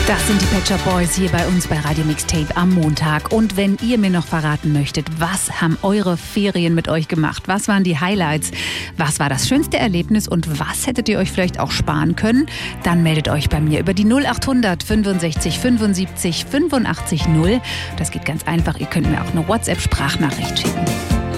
Das sind die Pet Shop Boys hier bei uns bei Radio Mixtape am Montag. Und wenn ihr mir noch verraten möchtet, was haben eure Ferien mit euch gemacht? Was waren die Highlights? Was war das schönste Erlebnis? Und was hättet ihr euch vielleicht auch sparen können? Dann meldet euch bei mir über die 0800 65 75 85 0. Das geht ganz einfach. Ihr könnt mir auch eine WhatsApp-Sprachnachricht schicken.